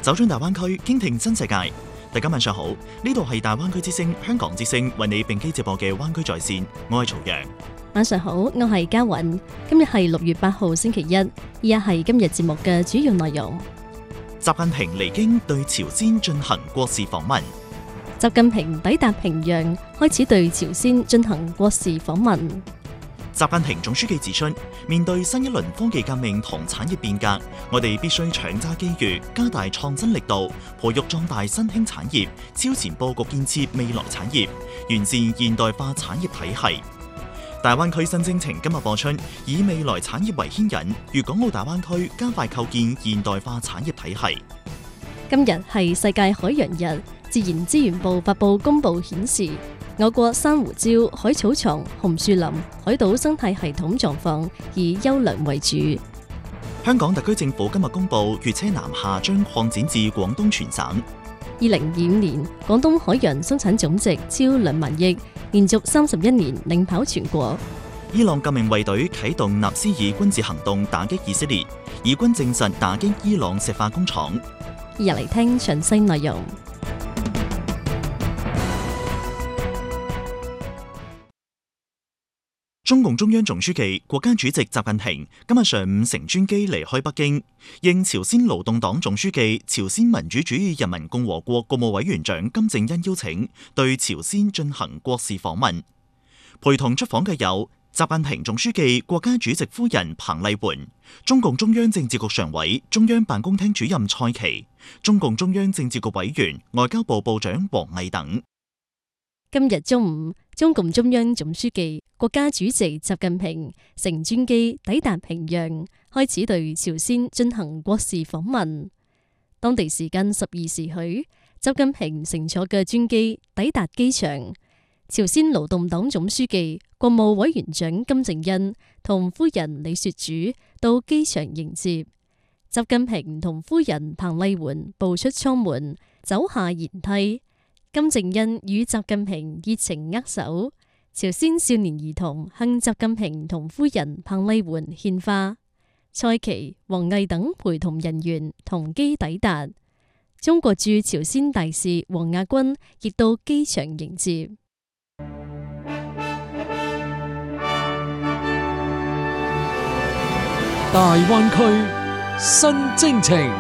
走進大灣區，傾聽新世界。大家晚上好，呢度係大灣區之聲香港之聲為你並機直播嘅灣區在線，我係曹陽。 晚上好，我係嘉韻。今日係6月8號星期一，以下係今日節目嘅主要內容。 習近平離京對朝鮮進行國事訪問。 習近平抵達平壤，開始對朝鮮進行國事訪問。習近平總書記指出，面對新一輪科技革命同產業變革，我哋必須搶揸機遇，加大創新力度，培育壯大新興產業，超前佈局建設未來產業，完善現代化產業體系。大灣區新征程今日播出，以未來產業為牽引，粵港澳大灣區加快構建現代化產業體系。 今日係世界海洋日，自然資源部發布公佈顯示，我國珊瑚礁、海草床、紅樹林、海島生態系統狀況以優良為主。 香港特區政府今日公布，粵車南下將擴展至廣東全省。 2025年，廣東海洋生產總值超2萬億，連續31年領跑全國。 伊朗革命衛隊啟動納斯爾軍事行動打擊以色列，以軍證實打擊伊朗石化工廠。 入嚟聽詳細內容。 中共中央總書記、國家主席習近平今日上午乘專機離開北京，應朝鮮勞動黨總書記、朝鮮民主主義人民共和國國務委員長金正恩邀請，對朝鮮進行國事訪問。陪同出訪嘅有習近平總書記、國家主席夫人彭麗媛、中共中央政治局常委、中央辦公廳主任蔡奇、中共中央政治局委員、外交部部長王毅等。 今日中午，中共中央總書記、國家主席習近平乘專機抵達平壤，開始對朝鮮進行國事訪問。當地時間12時許，習近平乘坐嘅專機抵達機場，朝鮮勞動黨總書記、國務委員長金正恩同夫人李雪主到機場迎接。習近平同夫人彭麗媛步出艙門，走下舷梯。金正恩與習近平熱情握手，朝鮮少年兒童向習近平同夫人彭麗媛獻花。蔡奇、王毅等陪同人員同機抵達。中國駐朝鮮大使王亞軍亦到機場迎接。 大灣區新征程。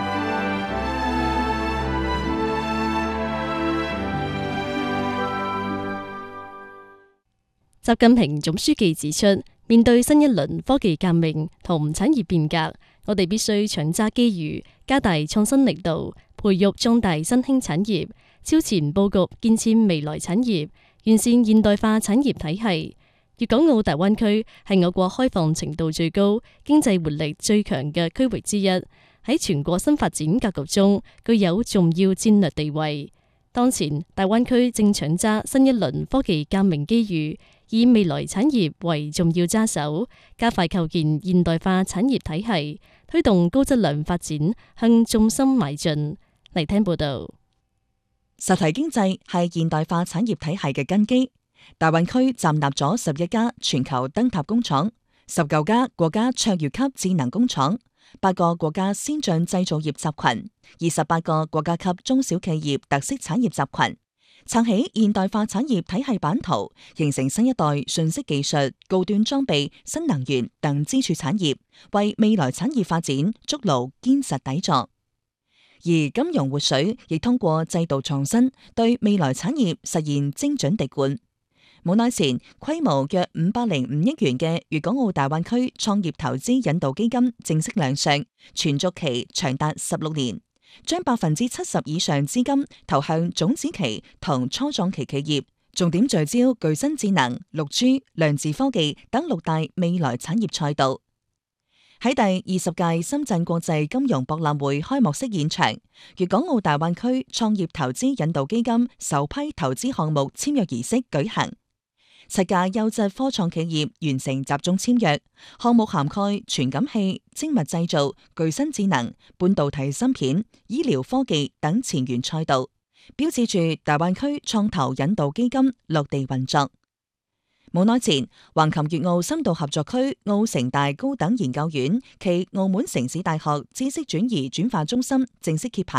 習近平總書記指出，面對新一輪科技革命同產業變革，我哋必須搶揸機遇，加大創新力度，培育壯大新興產業，超前佈局建設未來產業，完善現代化產業體系。粵港澳大灣區係我國開放程度最高、經濟活力最強嘅區域之一，喺全國新發展格局中具有重要戰略地位。當前，大灣區正搶揸新一輪科技革命機遇，以未來產業為重要揸手，加快構建現代化產業體系，推動高質量發展向重心邁進。嚟聽報道。 實體經濟係現代化產業體系嘅根基。大灣區站立咗11家全球燈塔工廠、19家國家卓越級智能工廠、8個國家先進製造業集群、28個國家級中小企業特色產業集群，撐起現代化產業體系版圖，形成新一代信息技術、高端裝備、新能源等支柱產業，為未來產業發展築牢堅實底座。而金融活水亦通過制度創新，對未來產業實現精準滴灌。冇耐前，規模約505億元嘅粵港澳大灣區創業投資引導基金正式亮相，存續期長達16年，將70%以上資金投向種子期同初創期企業，重點聚焦具新智能、6G、量子科技等6大未來產業賽道。喺第20屆深圳國際金融博覽會開幕式現場，粵港澳大灣區創業投資引導基金首批投資項目簽約儀式舉行。7家優質科創企業完成集中簽約，項目涵蓋傳感器、精密製造、具新智能、半導體芯片、醫療科技等前沿賽道，標誌住大灣區創投引導基金落地運作。冇耐前，橫琴粵澳深度合作區澳城大高等研究院暨澳門城市大學知識轉移轉化中心正式揭牌，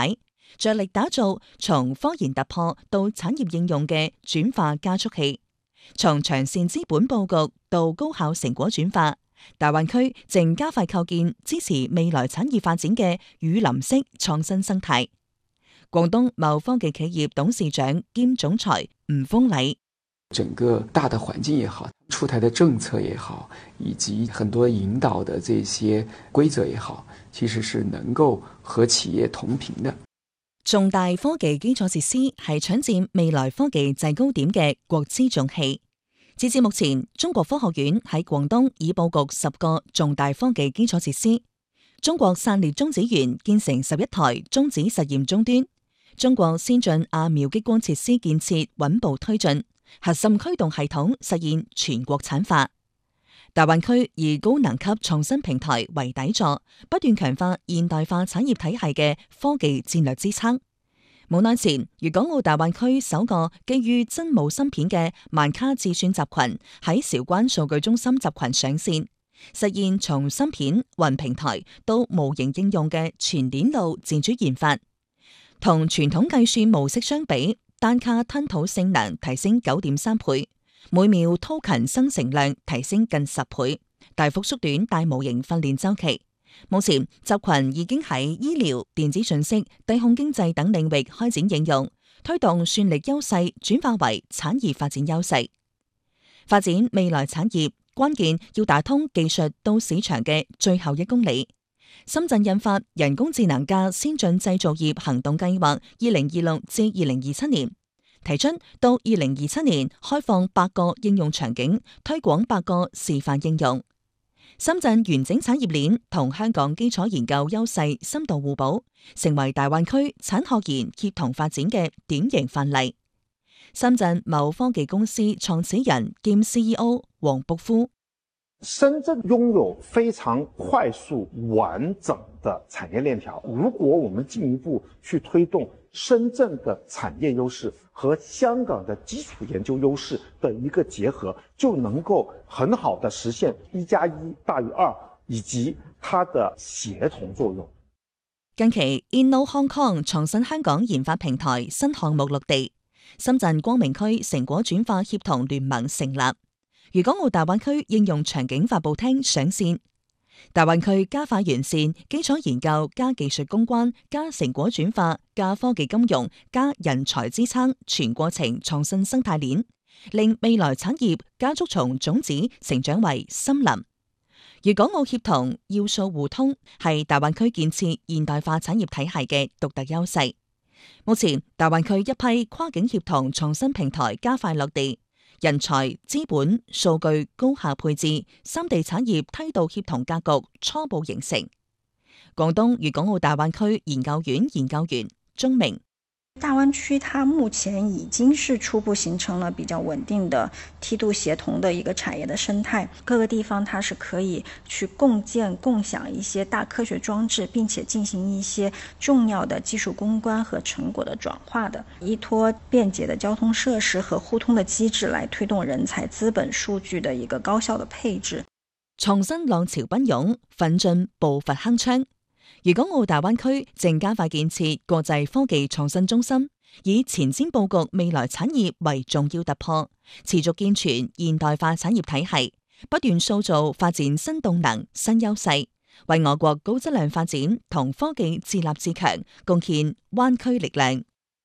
着力打造從科研突破到產業應用嘅轉化加速器，從長線資本佈局到高效成果轉化。大灣區正加快構建支持未來產業發展嘅雨林式創新生態。廣東貿科技企業董事長兼總裁吳鋒禮： 整個大的環境也好，出台的政策也好，以及很多引導的這些規則也好，其實是能夠和企業同頻的。 重大科技基礎設施係搶佔未來科技制高點嘅國之重器。截至目前，中國科學院喺廣東已佈局10個重大科技基礎設施。中國散裂中子源建成11台中子實驗終端。中國先進亞秒激光設施建設穩步推進，核心驅動系統實現全國產化。大灣區以高能級創新平台為底座，不斷強化現代化產業體系嘅科技戰略支撐。冇耐前，粵港澳大灣區首個基於真無芯片嘅萬卡智算集群喺韶關數據中心集群上線，實現從芯片、雲平台到模型應用嘅全鏈路自主研發。同傳統計算模式相比，單卡吞吐性能提升 9.3 倍，每秒 token 生成量提升近10倍，大幅縮短大模型訓練週期。目前集群已經喺醫療、電子信息、低控經濟等領域開展應用，推動算力優勢轉化為產業發展優勢。發展未來產業，關鍵要打通技術到市場嘅最後1公里。深圳印發人工智能嘅先進製造業行動計劃2026至2027年，提出到2027年開放8個應用場景，推廣8個示範應用。深圳完整產業鏈同香港基礎研究優勢深度互補，成為大灣區產學研協同發展嘅典型範例。深圳貿科技公司創始人兼 CEO 黃卜夫： 深圳擁有非常快速完整的產業鏈條，如果我們進一步去推動深圳的產業優勢和香港的基礎研究優勢的一個結合，就能夠很好的實現1+1大於2，以及它的協同作用。 近期 Inno Hong Kong 創新香港研發平台新項目落地，深圳光明區成果轉化協同聯盟成立，粵港澳大灣區應用場景發佈廳上線。大灣區加快完善基礎研究加技術攻關加成果轉化加科技金融加人才支撐全過程創新生態鏈，令未來產業加速從種子成長為森林。粵港澳協同要素互通係大灣區建設現代化產業體系嘅獨特優勢。目前大灣區一批跨境協同創新平台加快落地，人才、資本、數據高效配置，三地產業梯度協同格局初步形成。廣東粵港澳大灣區研究院研究員鐘明： 大灣區它目前已經是初步形成了比較穩定的梯度協同的一個產業的生態，各個地方它是可以去共建共享一些大科學裝置，並且進行一些重要的技術攻關和成果的轉化的，依託便捷的交通設施和互通的機制來推動人才、資本、數據的一個高效的配置。 創新浪潮奔湧，奮進步伐鏗鏘。粵港澳大灣區正加快建設國際科技創新中心，以前瞻佈局未來產業為重要突破，持續健全現代化產業體系，不斷塑造發展新動能、新優勢，為我國高質量發展同科技自立自強貢獻灣區力量。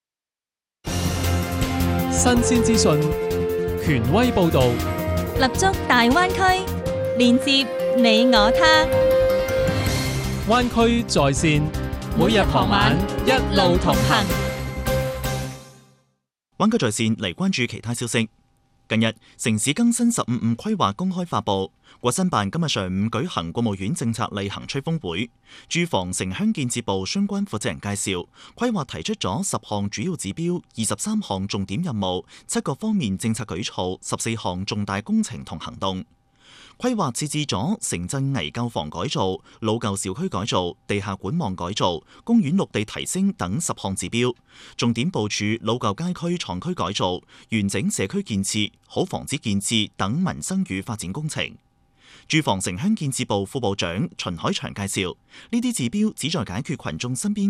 新鮮資訊，權威報導， 立足大灣區，連接你我他。 灣區在線，每日傍晚一路同行。 灣區在線嚟關注其他消息。近日，城市更新15規劃公開發布，國新辦今日上午舉行國務院政策例行吹風會，住房城鄉建設部相關負責人介紹，規劃提出咗10項主要指標、23項重點任務、7個方面政策舉措、14項重大工程同行動。規劃設置咗城鎮危舊房改造、老舊小區改造、地下管網改造、公園綠地提升等10項指標，重點部署老舊街區廠區改造、完整社區建設、好房子建設等民生與發展工程。住房城鄉建設部副部長秦海祥介紹，呢啲指標旨在解決群眾身邊